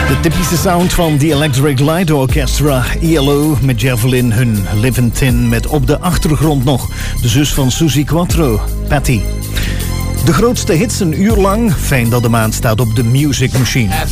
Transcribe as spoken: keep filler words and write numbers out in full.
De typische sound van The Electric Light Orchestra, E L O met Javelin, hun Livin' Tin met op de achtergrond nog de zus van Suzi Quatro, Patty. De grootste hits een uur lang, fijn dat de maan staat op de Music Machine.